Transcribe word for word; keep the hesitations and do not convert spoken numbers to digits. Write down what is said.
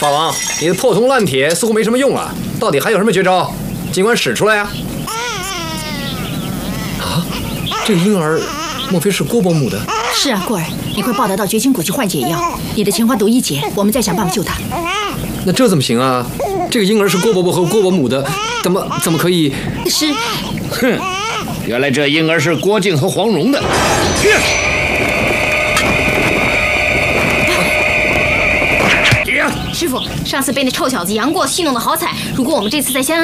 大王，你的破铜烂铁似乎没什么用了，到底还有什么绝招？尽管使出来呀！啊，这个婴儿莫非是郭伯母的？ 是啊，过儿，你快抱他到绝情谷去换解药。你的情花毒一解，我们再想办法救他。 那这怎么行啊？这个婴儿是郭伯伯和郭伯母的，怎么怎么可以？ 是。 哼，原来这婴儿是郭靖和黄蓉的。 师傅，上次被那臭小子杨过戏弄的好惨，如果我们这次再相